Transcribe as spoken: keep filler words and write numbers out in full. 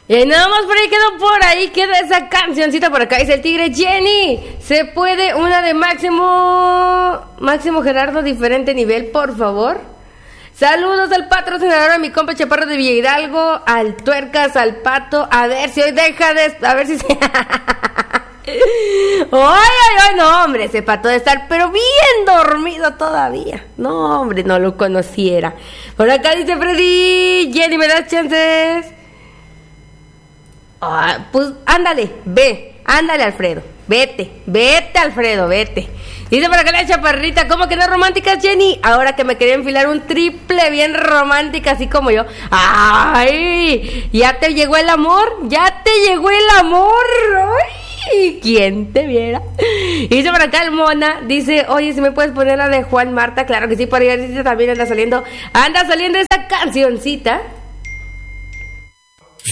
Y nada más por ahí quedó, por ahí queda esa cancioncita. Por acá dice el tigre: Jenny, ¿se puede una de Máximo Máximo Gerardo diferente nivel, por favor? Saludos al patrocinador, a mi compa Chaparro de Villa Hidalgo, al Tuercas, al Pato. A ver si hoy deja de... A ver si se... ¡Ay, ay, ay! No, hombre, ese Pato de estar pero bien dormido todavía. No, hombre, no lo conociera. Por acá dice Freddy: Jenny, ¿me das chances? Ah, pues ándale, ve, ándale, Alfredo, vete, vete, Alfredo, vete. Dice por acá la Chaparrita: ¿cómo que no románticas, Jenny? Ahora que me quería enfilar un triple bien romántica, así como yo. ¡Ay! ¿Ya te llegó el amor? ¿Ya te llegó el amor? ¡Ay! ¿Quién te viera? Y dice por acá el Mona, dice: oye, si me puedes poner la de Juan Marta. Claro que sí, por ahí dice también anda saliendo, anda saliendo esa cancioncita.